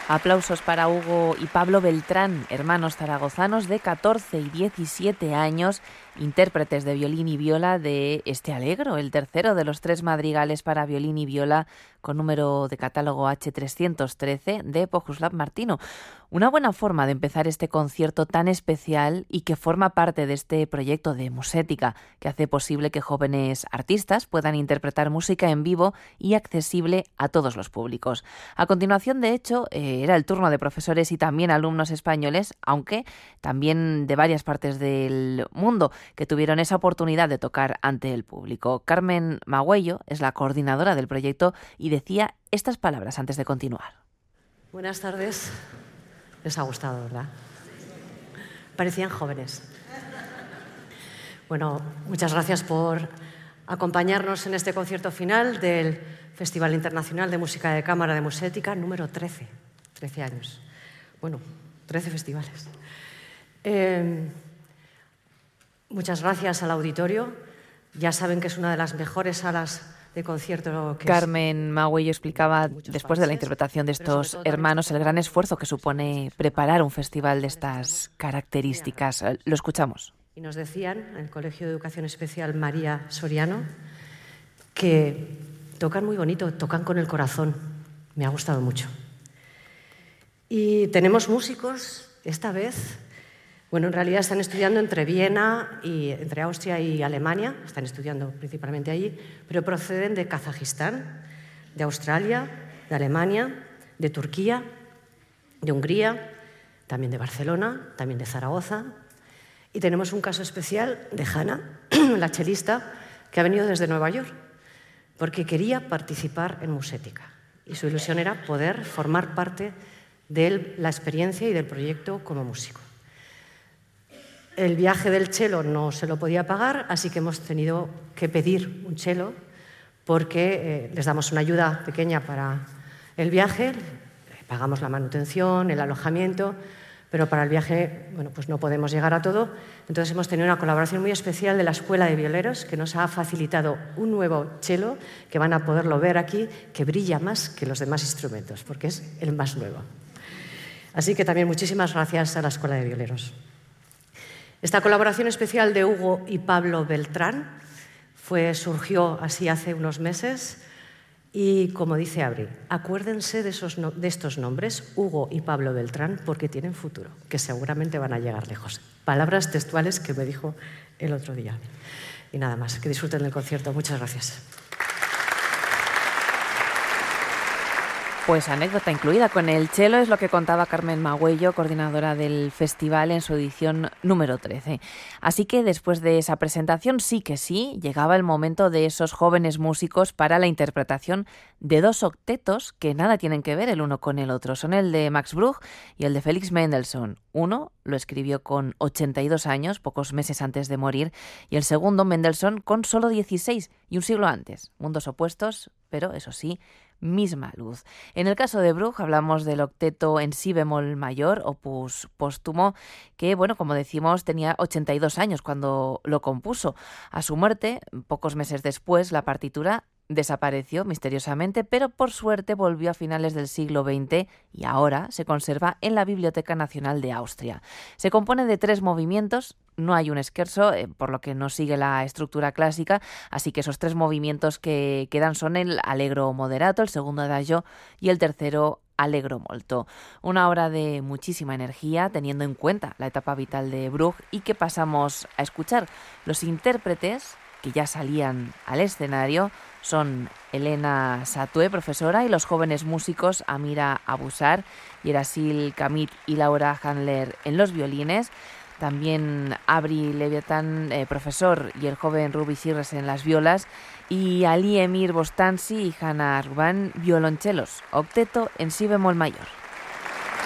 Aplausos para Hugo y Pablo Beltrán, hermanos zaragozanos de 14 y 17 años, intérpretes de violín y viola de este Allegro, el tercero de los 3 madrigales para violín y viola con número de catálogo H313 de Bohuslav Martino. Una buena forma de empezar este concierto tan especial y que forma parte de este proyecto de Musética, que hace posible que jóvenes artistas puedan interpretar música en vivo y accesible a todos los públicos. A continuación, de hecho, era el turno de profesores y también alumnos españoles, aunque también de varias partes del mundo, que tuvieron esa oportunidad de tocar ante el público. Carmen Magüello es la coordinadora del proyecto y decía estas palabras antes de continuar. Buenas tardes. Les ha gustado, ¿verdad? Parecían jóvenes. Bueno, muchas gracias por acompañarnos en este concierto final del Festival Internacional de Música de Cámara de Musética número 13. 13 años. Bueno, 13 festivales. Muchas gracias al auditorio. Ya saben que es una de las mejores salas de concierto que Carmen Magüello explicaba, después de la interpretación de estos hermanos, el gran esfuerzo que supone preparar un festival de estas características. Lo escuchamos. Y nos decían, en el Colegio de Educación Especial María Soriano, que tocan muy bonito, tocan con el corazón. Me ha gustado mucho. Y tenemos músicos, esta vez, bueno, en realidad están estudiando entre Viena y entre Austria y Alemania, están estudiando principalmente allí, pero proceden de Kazajistán, de Australia, de Alemania, de Turquía, de Hungría, también de Barcelona, también de Zaragoza. Y tenemos un caso especial de Hanna, la chelista, que ha venido desde Nueva York, porque quería participar en Musética. Y su ilusión era poder formar parte de la experiencia y del proyecto como músico. El viaje del cello no se lo podía pagar, así que hemos tenido que pedir un cello porque les damos una ayuda pequeña para el viaje, pagamos la manutención, el alojamiento, pero para el viaje, bueno, pues no podemos llegar a todo. Entonces hemos tenido una colaboración muy especial de la Escuela de Violeros, que nos ha facilitado un nuevo cello, que van a poderlo ver aquí, que brilla más que los demás instrumentos, porque es el más nuevo. Así que también muchísimas gracias a la Escuela de Violeros. Esta colaboración especial de Hugo y Pablo Beltrán surgió así hace unos meses y, como dice Abril, acuérdense de estos nombres, Hugo y Pablo Beltrán, porque tienen futuro, que seguramente van a llegar lejos. Palabras textuales que me dijo el otro día. Y nada más, que disfruten del concierto. Muchas gracias. Pues anécdota incluida con el cello, es lo que contaba Carmen Magüello, coordinadora del festival en su edición número 13. Así que después de esa presentación, sí que sí, llegaba el momento de esos jóvenes músicos para la interpretación de 2 octetos que nada tienen que ver el uno con el otro. Son el de Max Bruch y el de Felix Mendelssohn. Uno lo escribió con 82 años, pocos meses antes de morir, y el segundo, Mendelssohn, con solo 16 y un siglo antes. Mundos opuestos, pero eso sí, misma luz. En el caso de Bruch hablamos del octeto en si bemol mayor, opus póstumo, que, bueno, como decimos, tenía 82 años cuando lo compuso. A su muerte, pocos meses después, la partitura desapareció misteriosamente, pero por suerte volvió a finales del siglo XX y ahora se conserva en la Biblioteca Nacional de Austria. Se compone de 3 movimientos, no hay un scherzo, por lo que no sigue la estructura clásica, así que esos 3 movimientos que quedan son el allegro moderato, el segundo adagio y el tercero allegro molto. Una obra de muchísima energía, teniendo en cuenta la etapa vital de Bruch, y que pasamos a escuchar. Los intérpretes que ya salían al escenario son Elena Satue, profesora, y los jóvenes músicos Amira Abusar, Yerasil Kamit y Laura Handler en los violines. También Abri Leviatán, profesor, y el joven Ruby Sirres en las violas, y Ali Emir Bostansi y Hanna Arban, violonchelos, octeto en si bemol mayor.